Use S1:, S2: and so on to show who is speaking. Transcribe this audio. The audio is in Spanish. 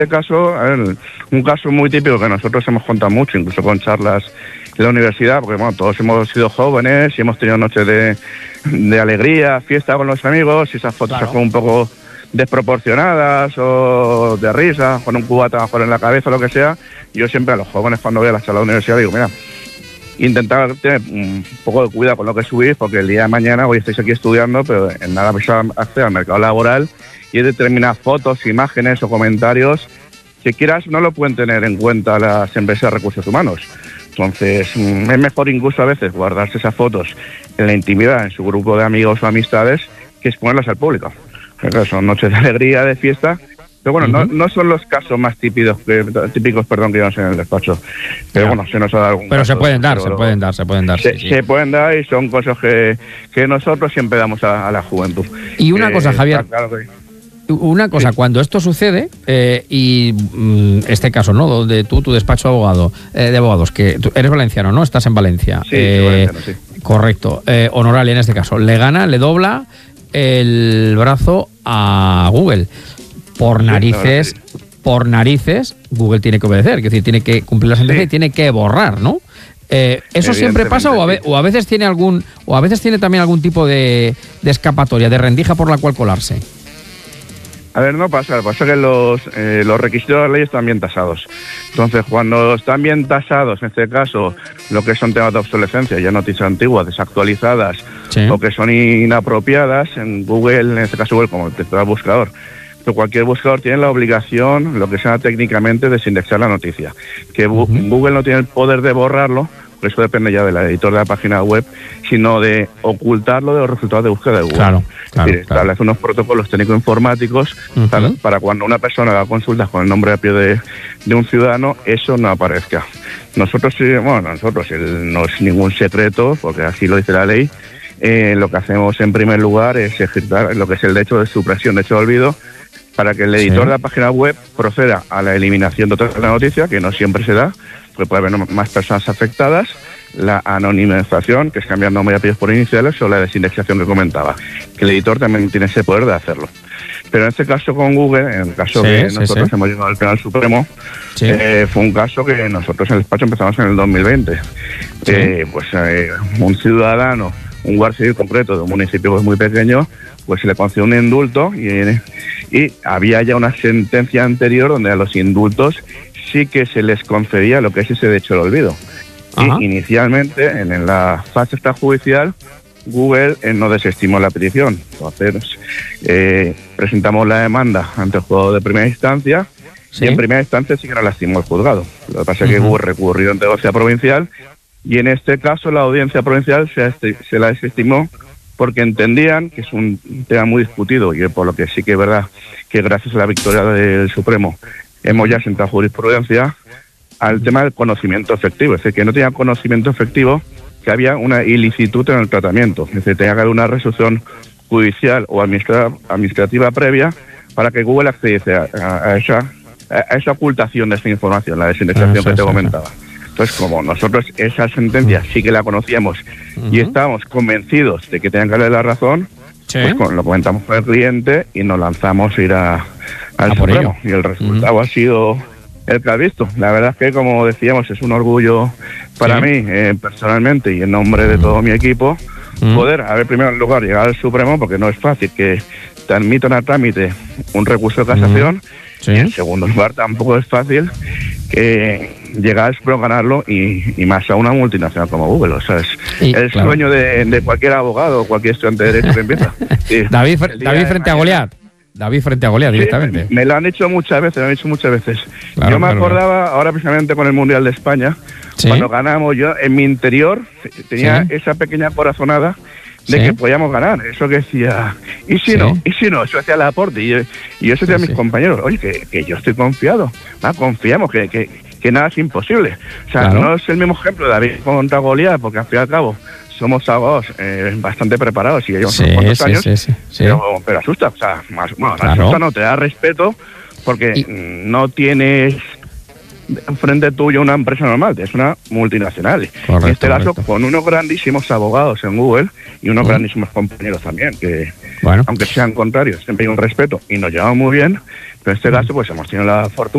S1: este caso, a ver, un caso muy típico que nosotros hemos contado mucho, incluso con charlas en la universidad, porque bueno, todos hemos sido jóvenes y hemos tenido noches de alegría, fiesta con los amigos, y esas fotos
S2: Claro.
S1: son un poco desproporcionadas o de risa, con un cubata mejor en la cabeza o lo que sea. Yo siempre a los jóvenes, cuando voy a las charlas de la universidad, digo, mira, intentar tener un poco de cuidado con lo que subís, porque el día de mañana hoy estáis aquí estudiando, pero en nada vais a acceder al mercado laboral y hay determinadas fotos, imágenes o comentarios que quieras no lo pueden tener en cuenta las empresas de recursos humanos. Entonces, es mejor incluso a veces guardarse esas fotos en la intimidad, en su grupo de amigos o amistades, que exponerlas al público. Porque son noches de alegría, de fiesta, pero bueno, no son los casos más típicos que llevamos en el despacho. Pero bueno, se nos ha dado algún
S2: Pero
S1: caso,
S2: se pueden dar.
S1: Se pueden dar y son cosas que nosotros siempre damos a la juventud.
S2: Y una cosa, Javier,
S1: claro que...
S2: una cosa, cuando esto sucede, y este caso, ¿no? Donde tu despacho de abogados, que tú eres valenciano, ¿no? Estás en Valencia.
S1: Sí, valenciano, sí.
S2: Correcto. Honorali, en este caso, le dobla el brazo a Google. Por narices, Google tiene que obedecer, es decir, tiene que cumplir la sentencia y tiene que borrar, ¿no? ¿Eso siempre pasa o a veces tiene también algún tipo de escapatoria, de rendija por la cual colarse?
S1: A ver, no pasa que los requisitos de la ley están bien tasados. Entonces, cuando están bien tasados, en este caso, lo que son temas de obsolescencia, ya noticias antiguas, desactualizadas, o que son inapropiadas, en Google, en este caso Google, como el buscador, pero cualquier buscador tiene la obligación, lo que sea técnicamente, de desindexar la noticia. Que Google no tiene el poder de borrarlo, porque eso depende ya del editor de la página web, sino de ocultarlo de los resultados de búsqueda de Google.
S2: Claro.
S1: Establece unos protocolos técnico-informáticos para cuando una persona haga consultas con el nombre propio de un ciudadano, eso no aparezca. Nosotros, no es ningún secreto, porque así lo dice la ley, lo que hacemos en primer lugar es ejecutar lo que es el derecho de supresión, derecho de olvido, para que el editor de la página web proceda a la eliminación total de la noticia, que no siempre se da, porque puede haber más personas afectadas, la anonimización, que es cambiar nombre y apellidos por iniciales, o la desindexación que comentaba, que el editor también tiene ese poder de hacerlo. Pero en este caso con Google, en el caso que nosotros hemos llegado al Tribunal Supremo, fue un caso que nosotros en el despacho empezamos en el 2020. Un ciudadano, un guardia civil concreto de un municipio muy pequeño, pues se le concedió un indulto y había ya una sentencia anterior donde a los indultos sí que se les concedía lo que es ese derecho al olvido. Y inicialmente, en la fase extrajudicial, Google no desestimó la petición. Entonces, presentamos la demanda ante el juzgado de primera instancia y en primera instancia sí que no la estimó el juzgado. Lo que pasa es que Google recurrió ante la audiencia provincial y en este caso la audiencia provincial se la desestimó porque entendían que es un tema muy discutido y por lo que sí que es verdad que gracias a la victoria del Supremo hemos ya sentado jurisprudencia al tema del conocimiento efectivo. Es decir, que no tenía conocimiento efectivo, que había una ilicitud en el tratamiento. Es decir, tenía que haber una resolución judicial o administrativa previa para que Google accediese a esa ocultación de esta información, la desindexación que te comentaba. Entonces, como nosotros esa sentencia sí que la conocíamos y estábamos convencidos de que tenían que darle la razón, pues lo comentamos con el cliente y nos lanzamos a ir al Supremo. Y el resultado ha sido el que has visto. La verdad es que, como decíamos, es un orgullo para mí, personalmente, y en nombre de todo mi equipo, poder, primero en lugar, llegar al Supremo, porque no es fácil que te admitan a trámite un recurso de casación, y en segundo lugar tampoco es fácil que llegar al Supremo, ganarlo, y más a una multinacional como Google. O sea, es el sueño de cualquier abogado o cualquier estudiante de Derecho que empieza.
S2: David frente a Goliat. David frente a Goliat directamente.
S1: Me lo han dicho muchas veces. Claro, yo me acordaba, ahora precisamente con el Mundial de España, cuando ganamos, yo en mi interior tenía esa pequeña corazonada de que podíamos ganar. Eso que decía, ¿y si no? Eso hacía el aporte. Y yo eso decía a mis compañeros, oye, que yo estoy confiado. Confiamos, que nada es imposible. O sea, no es el mismo ejemplo de David contra Goliat, porque al fin y al cabo somos abogados bastante preparados y llevamos unos cuantos años, pero asusta. O sea, asusta, no, te da respeto, porque no tienes frente tuyo una empresa normal, es una multinacional. En este caso, con unos grandísimos abogados en Google y unos grandísimos compañeros también, que aunque sean contrarios, siempre hay un respeto y nos llevamos muy bien, pero en este caso pues hemos tenido la fortuna